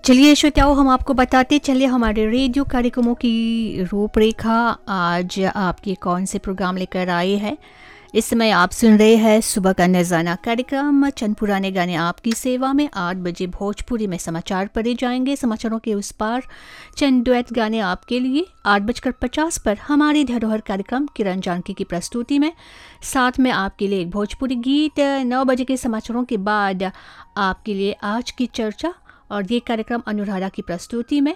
चलिए श्रोताओं, हम आपको बताते चले हमारे रेडियो कार्यक्रमों की रूपरेखा। आज आपके कौन से प्रोग्राम लेकर आए हैं। इस समय आप सुन रहे हैं सुबह का नज़ाना कार्यक्रम। चंद पुराने गाने आपकी सेवा में। 8 बजे भोजपुरी में समाचार पढ़े जाएंगे। समाचारों के उस पार चंद डुएट गाने आपके लिए। 8:50 पर हमारी धरोहर कार्यक्रम किरण जानकी की प्रस्तुति में। साथ में आपके लिए एक भोजपुरी गीत। 9 बजे के समाचारों के बाद आपके लिए आज की चर्चा और ये कार्यक्रम अनुराधा की प्रस्तुति में।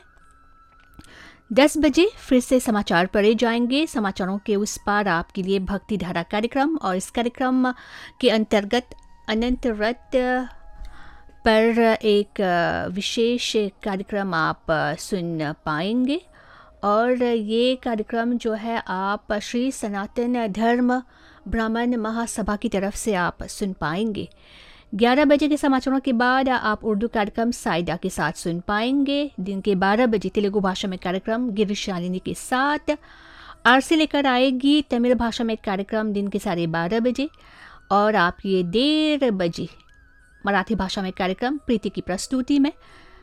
10 बजे फिर से समाचार पढ़े जाएंगे। समाचारों के उस पार आपके लिए भक्ति धारा कार्यक्रम, और इस कार्यक्रम के अंतर्गत अनंत रथ पर एक विशेष कार्यक्रम आप सुन पाएंगे। और ये कार्यक्रम जो है आप श्री सनातन धर्म ब्राह्मण महासभा की तरफ से आप सुन पाएंगे। 11 बजे के समाचारों के बाद आप उर्दू कार्यक्रम साइदा के साथ सुन पाएंगे। दिन के 12 बजे तेलुगु भाषा में कार्यक्रम गिरीश शालिनी के साथ। आरसी लेकर आएगी तमिल भाषा में कार्यक्रम दिन के 12:30 बजे। और आप ये 1:30 बजे मराठी भाषा में कार्यक्रम प्रीति की प्रस्तुति में।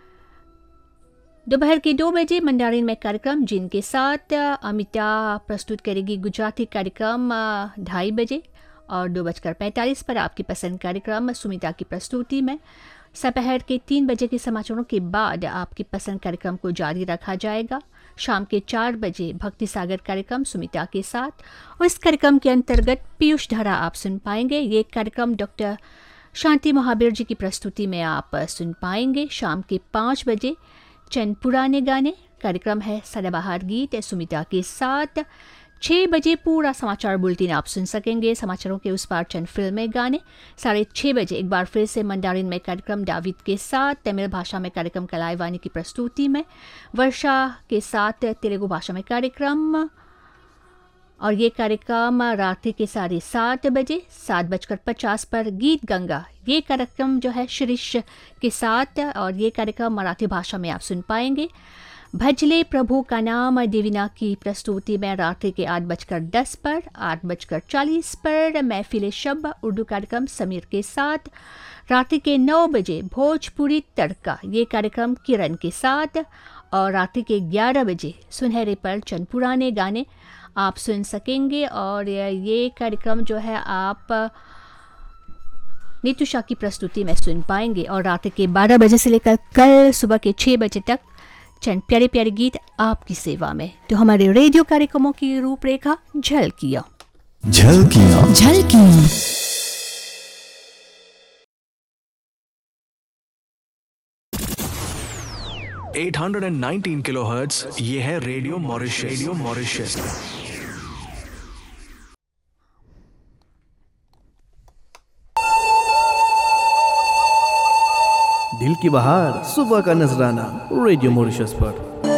दोपहर के 2 बजे मंडारिन में कार्यक्रम जिनके साथ अमिता प्रस्तुत करेगी गुजराती कार्यक्रम 2:30 बजे। और 2:45 पर आपकी पसंद कार्यक्रम सुमिता की प्रस्तुति में। दोपहर के 3 बजे के समाचारों के बाद आपकी पसंद कार्यक्रम को जारी रखा जाएगा। शाम के 4 बजे भक्ति सागर कार्यक्रम सुमिता के साथ, और इस कार्यक्रम के अंतर्गत पीयूष धारा आप सुन पाएंगे। ये कार्यक्रम डॉक्टर शांति महावीर जी की प्रस्तुति में आप सुन पाएंगे। शाम के 5 बजे चंद पुराने गाने कार्यक्रम है सदाबहार गीत सुमिता के साथ। 6 बजे पूरा समाचार बुलेटिन आप सुन सकेंगे। समाचारों के उस पार चंद फिल्में गाने। 6:30 बजे एक बार फिर से मंडारिन में कार्यक्रम दाविद के साथ। तमिल भाषा में कार्यक्रम कलाईवानी की प्रस्तुति में। वर्षा के साथ तेलुगु भाषा में कार्यक्रम, और ये कार्यक्रम रात्रि के 7:30 बजे। 7:50 पर गीत गंगा, ये कार्यक्रम जो है शिरीष के साथ, और ये कार्यक्रम मराठी भाषा में आप सुन पाएंगे। भजले प्रभु का नाम देवीना की प्रस्तुति में रात्रि के 8:10 पर। 8:40 पर महफिल शब उर्दू कार्यक्रम समीर के साथ। रात्रि के 9 बजे भोजपुरी तड़का, ये कार्यक्रम किरण के साथ। और रात्रि के 11 बजे सुनहरे पर चंद पुराने गाने आप सुन सकेंगे। और ये कार्यक्रम जो है आप नीतू शाह की प्रस्तुति में सुन पाएंगे। और रात्रि के 12 बजे से लेकर कल सुबह के 6 बजे तक चंद प्यारे प्यारे गीत आपकी सेवा में। तो हमारे रेडियो कार्यक्रमों की रूपरेखा झलकियां झलकियां झलकियां। 819 किलोहर्ट्ज, ये है रेडियो मॉरिशस। Radio Mauritius. दिल की बहार सुबह का नजराना रेडियो मॉरिशस पर।